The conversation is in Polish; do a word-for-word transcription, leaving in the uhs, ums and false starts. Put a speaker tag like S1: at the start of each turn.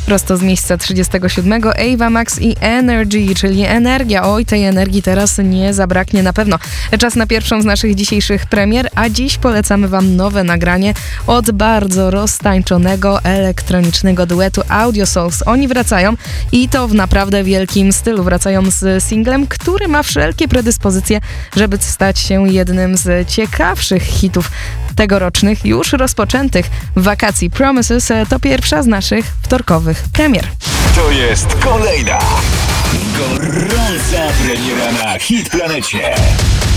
S1: prosto z miejsca trzydziestego siódmego Ava Max i Energy, czyli energia. Oj, tej energii teraz nie zabraknie na pewno. Czas na pierwszą z naszych dzisiejszych premier, a dziś polecamy wam nowe nagranie od bardzo roztańczonego elektronicznego duetu Audio Souls. Oni wracają i to w naprawdę wielkim stylu. Wracają z singlem, który ma wszelkie predyspozycje, żeby stać się jednym z ciekawszych hitów tegorocznych, już rozpoczętych wakacji. Promises to pierwsza z naszych wtorkowych premier.
S2: To jest kolejna gorąca premiera na Hit Planecie.